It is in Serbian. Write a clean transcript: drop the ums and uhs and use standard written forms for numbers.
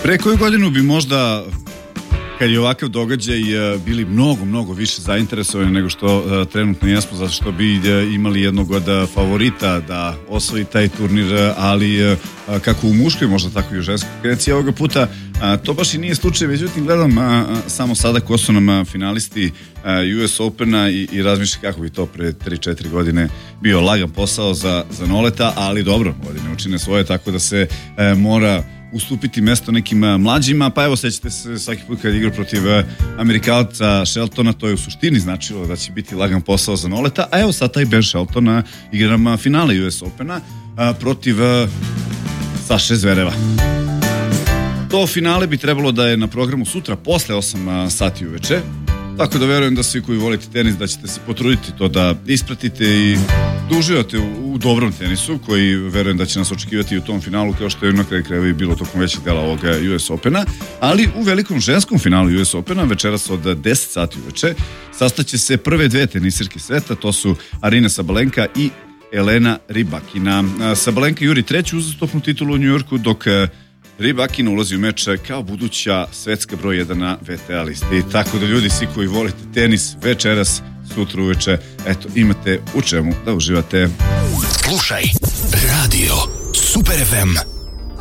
Pre koju godinu bi možda, kad je ovakav događaj, bili mnogo više zainteresovani nego što trenutno jesmo, zato što bi imali jednog od favorita da osvoji taj turnir, ali kako u muškoj, možda tako i u ženskoj kreaciji ovoga puta, to baš i nije slučaj. Međutim, gledam samo sada ko su nam finalisti US Opena i razmišljam kako bi to pre 3-4 godine bio lagan posao za Noleta, ali dobro, godine učine svoje, tako da se mora ustupiti mesto nekim mlađima. Pa evo, sećate se svaki put kad igra protiv Amerikanca Sheltona, to je u suštini značilo da će biti lagan posao za Noleta, a evo sad taj Ben Shelton igra nam finale US Opena protiv Saše Zvereva. To finale bi trebalo da je na programu sutra posle 8 sati uveče, tako da verujem da svi koji volite tenis da ćete se potruditi to da ispratite i da uživate u dobrom tenisu, koji verujem da će nas očekivati u tom finalu, kao što je na kraju krajeva i bilo tokom većeg dela ovoga US Opena, ali u velikom ženskom finalu US Opena večeras od 10 sati uveče sastaće se prve dve tenisirke sveta, to su Aryna Sabalenka i Elena Rybakina. Sabalenka juri treću uzastopnu titulu u Njujorku, dok Rybakina ulazi u meč kao buduća svetska broj 1 na VTA listi. Tako da ljudi, svi koji volite tenis, večeras, sutra uveče, eto, imate u čemu da uživate. Slušaj Radio Super FM.